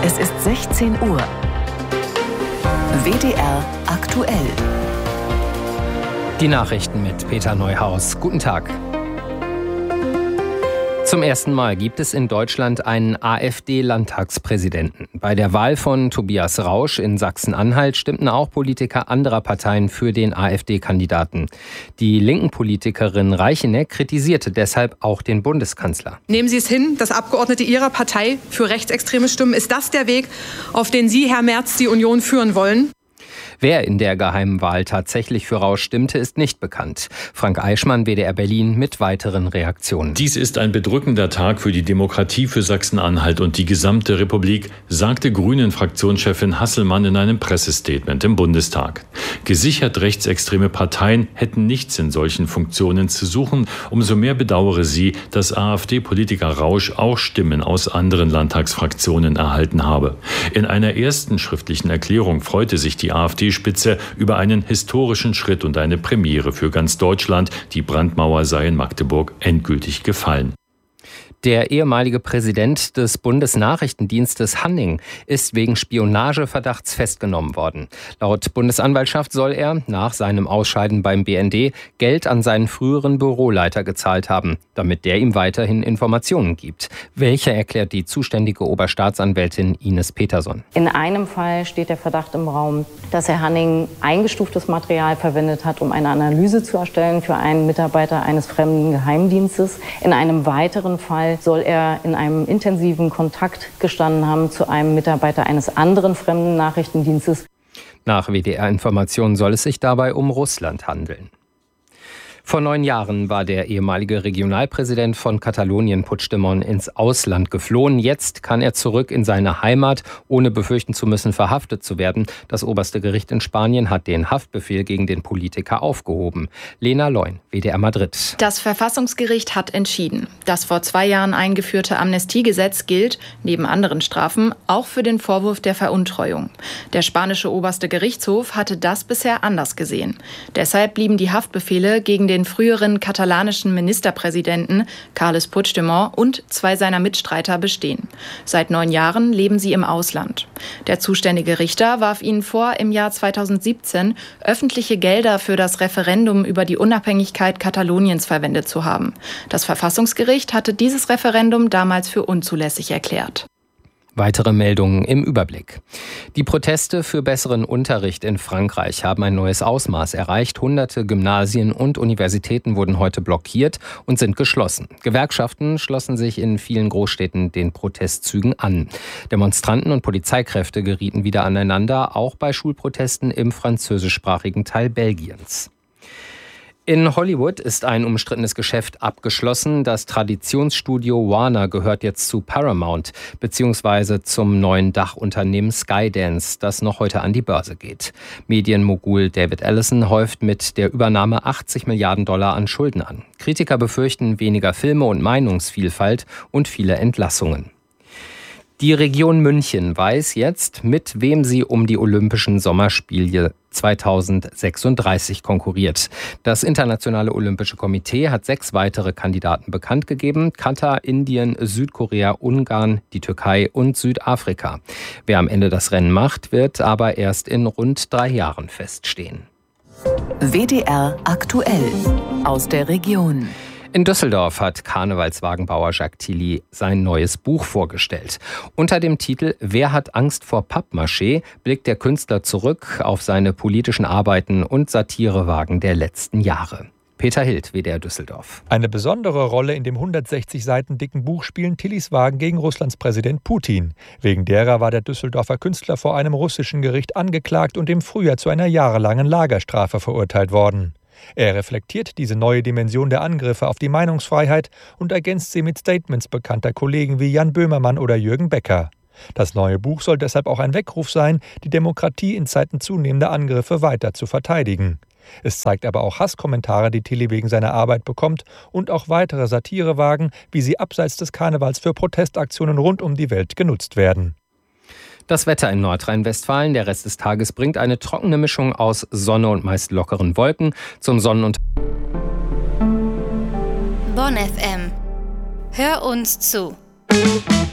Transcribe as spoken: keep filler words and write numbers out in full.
Es ist sechzehn Uhr. W D R aktuell. Die Nachrichten mit Peter Neuhaus. Guten Tag. Zum ersten Mal gibt es in Deutschland einen AfD-Landtagspräsidenten. Bei der Wahl von Tobias Rausch in Sachsen-Anhalt stimmten auch Politiker anderer Parteien für den AfD-Kandidaten. Die linken Politikerin Reicheneck kritisierte deshalb auch den Bundeskanzler. Nehmen Sie es hin, dass Abgeordnete Ihrer Partei für Rechtsextreme stimmen? Ist das der Weg, auf den Sie, Herr Merz, die Union führen wollen? Wer in der geheimen Wahl tatsächlich für Rausch stimmte, ist nicht bekannt. Frank Eichmann, W D R Berlin, mit weiteren Reaktionen. Dies ist ein bedrückender Tag für die Demokratie, für Sachsen-Anhalt und die gesamte Republik, sagte Grünen-Fraktionschefin Hasselmann in einem Pressestatement im Bundestag. Gesichert rechtsextreme Parteien hätten nichts in solchen Funktionen zu suchen. Umso mehr bedauere sie, dass AfD-Politiker Rausch auch Stimmen aus anderen Landtagsfraktionen erhalten habe. In einer ersten schriftlichen Erklärung freute sich die AfD-Spitze über einen historischen Schritt und eine Premiere für ganz Deutschland. Die Brandmauer sei in Magdeburg endgültig gefallen. Der ehemalige Präsident des Bundesnachrichtendienstes Hanning ist wegen Spionageverdachts festgenommen worden. Laut Bundesanwaltschaft soll er nach seinem Ausscheiden beim B N D Geld an seinen früheren Büroleiter gezahlt haben, damit der ihm weiterhin Informationen gibt. Welche erklärt die zuständige Oberstaatsanwältin Ines Peterson. In einem Fall steht der Verdacht im Raum, dass Herr Hanning eingestuftes Material verwendet hat, um eine Analyse zu erstellen für einen Mitarbeiter eines fremden Geheimdienstes. In einem weiteren Fall soll er in einem intensiven Kontakt gestanden haben zu einem Mitarbeiter eines anderen fremden Nachrichtendienstes. Nach W D R-Informationen soll es sich dabei um Russland handeln. Vor neun Jahren war der ehemalige Regionalpräsident von Katalonien, Puigdemont, ins Ausland geflohen. Jetzt kann er zurück in seine Heimat, ohne befürchten zu müssen, verhaftet zu werden. Das oberste Gericht in Spanien hat den Haftbefehl gegen den Politiker aufgehoben. Lena Leun, W D R Madrid. Das Verfassungsgericht hat entschieden. Das vor zwei Jahren eingeführte Amnestiegesetz gilt, neben anderen Strafen, auch für den Vorwurf der Veruntreuung. Der spanische oberste Gerichtshof hatte das bisher anders gesehen. Deshalb blieben die Haftbefehle gegen den den früheren katalanischen Ministerpräsidenten Carles Puigdemont und zwei seiner Mitstreiter bestehen. Seit neun Jahren leben sie im Ausland. Der zuständige Richter warf ihnen vor, im Jahr zweitausendsiebzehn öffentliche Gelder für das Referendum über die Unabhängigkeit Kataloniens verwendet zu haben. Das Verfassungsgericht hatte dieses Referendum damals für unzulässig erklärt. Weitere Meldungen im Überblick. Die Proteste für besseren Unterricht in Frankreich haben ein neues Ausmaß erreicht. Hunderte Gymnasien und Universitäten wurden heute blockiert und sind geschlossen. Gewerkschaften schlossen sich in vielen Großstädten den Protestzügen an. Demonstranten und Polizeikräfte gerieten wieder aneinander, auch bei Schulprotesten im französischsprachigen Teil Belgiens. In Hollywood ist ein umstrittenes Geschäft abgeschlossen. Das Traditionsstudio Warner gehört jetzt zu Paramount bzw. zum neuen Dachunternehmen Skydance, das noch heute an die Börse geht. Medienmogul David Ellison häuft mit der Übernahme achtzig Milliarden Dollar an Schulden an. Kritiker befürchten weniger Filme und Meinungsvielfalt und viele Entlassungen. Die Region München weiß jetzt, mit wem sie um die Olympischen Sommerspiele zweitausendsechsunddreißig konkurriert. Das Internationale Olympische Komitee hat sechs weitere Kandidaten bekannt gegeben: Katar, Indien, Südkorea, Ungarn, die Türkei und Südafrika. Wer am Ende das Rennen macht, wird aber erst in rund drei Jahren feststehen. W D R aktuell aus der Region. In Düsseldorf hat Karnevalswagenbauer Jacques Tilly sein neues Buch vorgestellt. Unter dem Titel »Wer hat Angst vor Pappmaché« blickt der Künstler zurück auf seine politischen Arbeiten und Satirewagen der letzten Jahre. Peter Hild, W D R Düsseldorf. Eine besondere Rolle in dem hundertsechzig Seiten dicken Buch spielen Tillys Wagen gegen Russlands Präsident Putin. Wegen derer war der Düsseldorfer Künstler vor einem russischen Gericht angeklagt und im Frühjahr zu einer jahrelangen Lagerstrafe verurteilt worden. Er reflektiert diese neue Dimension der Angriffe auf die Meinungsfreiheit und ergänzt sie mit Statements bekannter Kollegen wie Jan Böhmermann oder Jürgen Becker. Das neue Buch soll deshalb auch ein Weckruf sein, die Demokratie in Zeiten zunehmender Angriffe weiter zu verteidigen. Es zeigt aber auch Hasskommentare, die Tilly wegen seiner Arbeit bekommt, und auch weitere Satirewagen, wie sie abseits des Karnevals für Protestaktionen rund um die Welt genutzt werden. Das Wetter in Nordrhein-Westfalen. Der Rest des Tages bringt eine trockene Mischung aus Sonne und meist lockeren Wolken. Zum Sonnenuntergang Bonn F M. Hör uns zu.